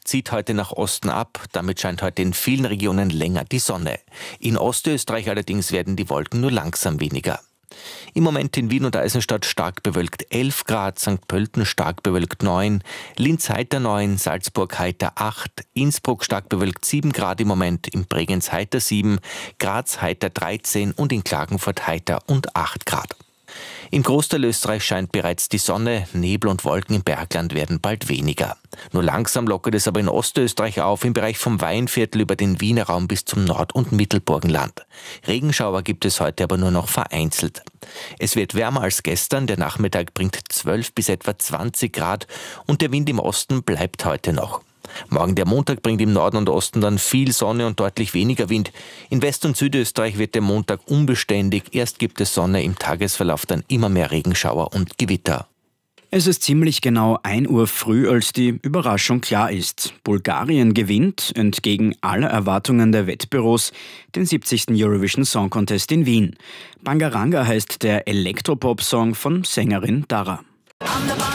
zieht heute nach Osten ab. Damit scheint heute in vielen Regionen länger die Sonne. In Ostösterreich allerdings werden die Wolken nur langsam weniger. Im Moment in Wien und Eisenstadt stark bewölkt 11 Grad, St. Pölten stark bewölkt 9, Linz heiter 9, Salzburg heiter 8, Innsbruck stark bewölkt 7 Grad im Moment, in Bregenz heiter 7, Graz heiter 13 und in Klagenfurt heiter und 8 Grad. Im Großteil Österreich scheint bereits die Sonne, Nebel und Wolken im Bergland werden bald weniger. Nur langsam lockert es aber in Ostösterreich auf, im Bereich vom Weinviertel über den Wiener Raum bis zum Nord- und Mittelburgenland. Regenschauer gibt es heute aber nur noch vereinzelt. Es wird wärmer als gestern, der Nachmittag bringt 12 bis etwa 20 Grad und der Wind im Osten bleibt heute noch. Morgen der Montag bringt im Norden und Osten dann viel Sonne und deutlich weniger Wind. In West- und Südösterreich wird der Montag unbeständig. Erst gibt es Sonne, im Tagesverlauf dann immer mehr Regenschauer und Gewitter. Es ist ziemlich genau 1 Uhr früh, als die Überraschung klar ist. Bulgarien gewinnt, entgegen aller Erwartungen der Wettbüros, den 70. Eurovision Song Contest in Wien. Bangaranga heißt der Elektropop-Song von Sängerin Dara.